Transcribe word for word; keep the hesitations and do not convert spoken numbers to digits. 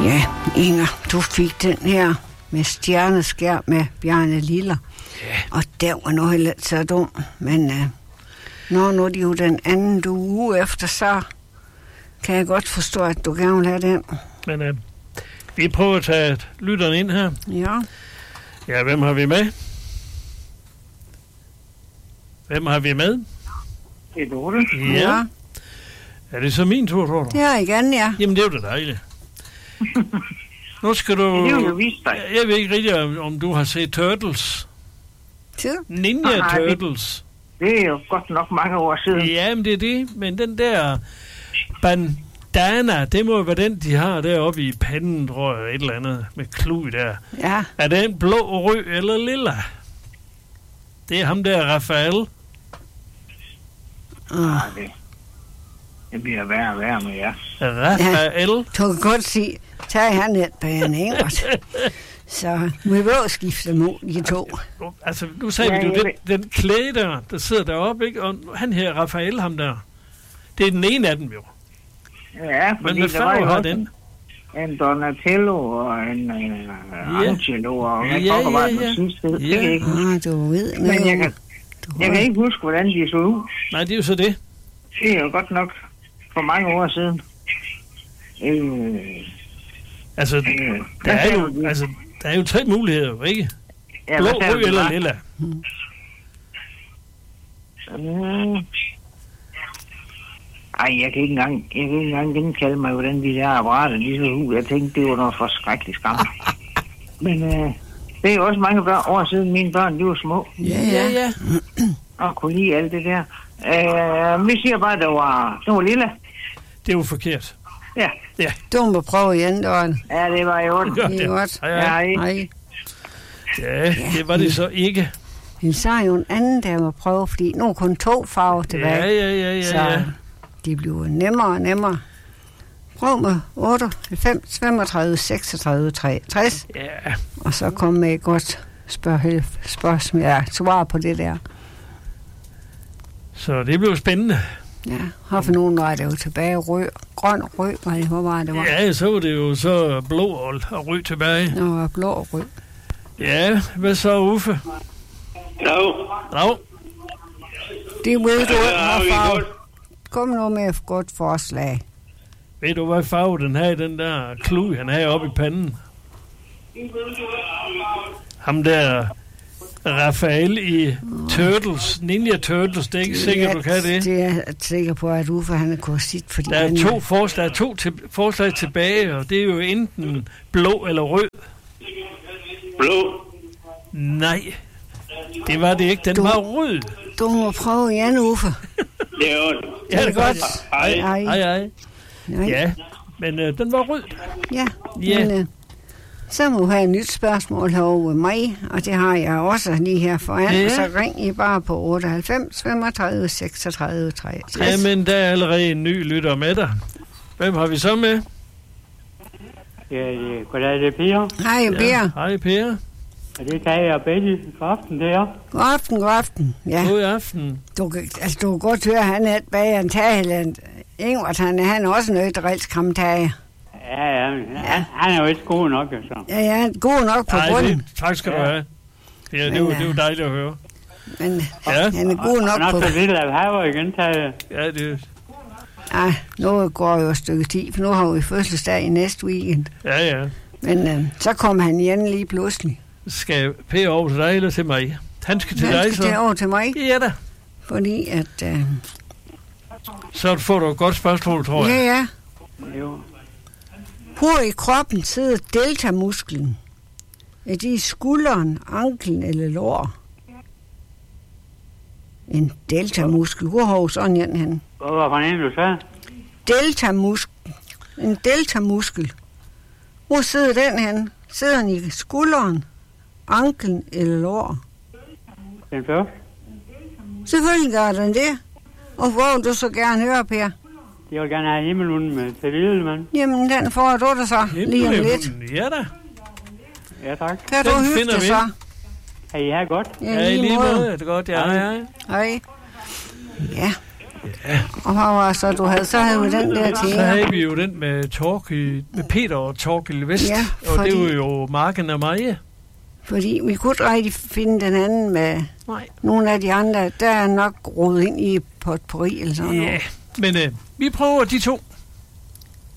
Ja, Inger, du fik den her med stjerneskær med Bjarne Liller. Ja. Og der var noget heller så dum. Men uh, når nu er det jo den anden du uge efter, så kan jeg godt forstå, at du gerne vil have den. Men uh, vi prøver at tage lytteren ind her. Ja. Ja, hvem har vi med? Hvem har vi med? Det er Dorte. Ja. ja. Er det så min tur, tror du? Ja, igen, ja. Jamen, det er jo da dejligt. Nu skal du... Det er jo vist dig. Jeg ved ikke rigtig, om, om du har set Turtles. Til? Ninja Nej, Turtles. Det, det er jo godt nok mange år siden. Ja, men det er det. Men den der bandana, det må jo være den, de har deroppe i panden, tror jeg, et eller andet med klud der. Ja. Er den blå, rød eller lilla? Det er ham der, Raphael. Uh. Ja, det, det bliver værre og værre med jer. Raphael. Ja, du kan godt sige, tag han et bagen, ikke? Så vi vil jo skifte mod de to. Altså, nu sagde ja, vi jo, den, den klæde der, der sidder deroppe, ikke? Og han her, Raphael, ham der. Det er den ene af dem jo. Ja, fordi men hvad der var jo har den? En Donatello og en uh, ja. Angelo og hvad ja, pokker var ja, den ja. sidste. Ja. Det kan ikke. Ah, du ved. Men jeg kan, jeg kan ikke huske, hvordan de så ud. Nej, det er jo så det. Det er jo godt nok for mange år siden. Øh, altså, øh, der er jo, altså, der er jo tre muligheder, ikke? Ja, blå, rød eller lilla. Hmm. Øh, ej, jeg kan ikke engang, jeg kan ikke engang genkalde mig, hvordan de der apparater, de så ud. Jeg tænkte, det var noget forskrækkeligt skam. Men øh, det er jo også mange børn, år siden mine børn, de var små. Ja, ja, ja. Og kunne lide alt det der. Øh, vi siger bare, at det var, det var lilla. Det er jo forkert. Ja. Ja. Du må prøve igen, Dorte. Ja, det var jo det. Det er godt. Hej, hej. Hej. Ja, det var det så ikke. Vi så jo en anden, der må prøve, fordi nu er kun to farver tilbage. Ja, ja, ja, ja. Så ja. de bliver nemmere og nemmere. Prøv med otteoghalvfems, femogtredive, seksogtredive, treogtres. Ja. Og så kom med et godt spørgsmål, spørgsmål, ja, svar på det der. Så det blev spændende. Ja, har for nogen var det jo tilbage rød, grøn og rød, var det, hvor var det var? Ja, så var det jo så blå og, og rød tilbage. Nå, blå og rød. Ja, hvad så, Uffe? Dag. Dag. Det ved du ikke, hvad farve. Kom nu med et godt forslag. Ved du, hvad farve den her, den der klud, han har oppe i panden? Ham der Raphael i Turtles, Ninja Turtles, det er ikke sikkert, du kan det. Det er jeg sikker på, at Uffe han er kursit, fordi der er han... to forslag, der er to til, forslag tilbage, og det er jo enten blå eller rød. Blå. Nej, det var det ikke. Den du, var rød. Du må prøve igen, Uffe. Det er jo... Ja, det er godt. Hej. Hej, hej. hej. Ja, men øh, den var rød. Ja, ja. Men, øh, så må du have et nyt spørgsmål herovre mig, og det har jeg også lige her foran. Ja. Så ring I bare på otteoghalvfems, femogtredive, seksogtredive, treogtres. Jamen, der er allerede en ny lytter med dig. Hvem har vi så med? Ja, det, goddag, det er Per. Hej, Per. Ja, hej, Per. Og det tager jeg Betty. God aften, det er. God aften, god aften. Ja. God aften. Du, altså, du kan godt høre, at han er bag en tageland. Ingvart, han er, han er også nødt til relskamtage. Ja, ja, ja. Han er jo ikke god nok, altså. Ja, ja, god nok på bunden. Tak skal ja. du have. Ja, det er, jo, det er jo dejligt at høre. Men ja. han er god nok og, på... Og så lille af haver igen, tager ja, det ja, nu går jo et stykke tid, for nu har vi fødselsdag i næste weekend. Ja, ja. Men øh, så kommer han igen lige pludselig. Skal Per over til dig eller til mig? Han skal til han dig, skal så? Han skal over til mig. Ja da. Fordi at... Øh... Så får du et godt spørgsmål, tror jeg. Ja, ja. Jo. Hvor i kroppen sidder deltamusklen? Er det i skulderen, anklen eller lår? En deltamuskel. Hvor har du sådan en hen? Hvad var for en, du sagde? Deltamuskel. En deltamuskel. Hvor sidder den hen? Sidder den i skulderen, anklen eller lår? Den første. Selvfølgelig gør den det. Og hvor vil du så gerne høre, Per? Jeg vil gerne have himmelhunden med til lille mand. Jamen, den får du da så lige om lidt. Ja da. Ja, tak. Kan du hygge dig så? Hej, ja, godt. Ja, lige, ja, lige måde. måde. Det er godt, ja. Hej, hej. Hej. Ja, Ja. Og hvad var så, du havde? Så havde vi den der til. Så havde vi jo den med, Torki, med Peter og Torkild Vest, Ja, og fordi- det var jo Marken af Maja. Fordi vi kunne ikke rigtig finde den anden med Nej. nogle af de andre. Der er nok rodet ind i potpourri eller sådan Ja, noget. men øh, vi prøver de to.